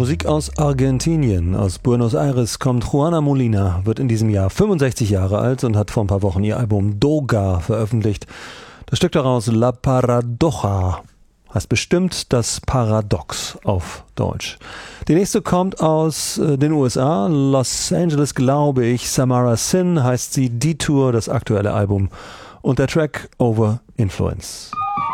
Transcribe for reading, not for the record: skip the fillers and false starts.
Musik aus Argentinien. Aus Buenos Aires kommt Juana Molina, wird in diesem Jahr 65 Jahre alt und hat vor ein paar Wochen ihr Album Doga veröffentlicht. Das Stück daraus, La Paradoja, heißt bestimmt das Paradox auf Deutsch. Die nächste kommt aus den USA, Los Angeles, glaube ich. Samara Sin heißt sie, Detour, das aktuelle Album. Und der Track Over Influence.